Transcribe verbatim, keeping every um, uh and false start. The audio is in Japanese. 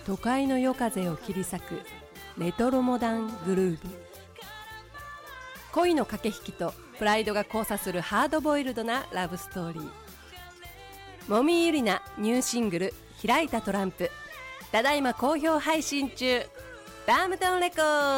都会の夜風を切り裂くレトロモダングルーヴ。恋の駆け引きとプライドが交差するハードボイルドなラブストーリー。もみゆりなニューシングル開いたトランプ、ただいま好評配信中。バームトンレコード。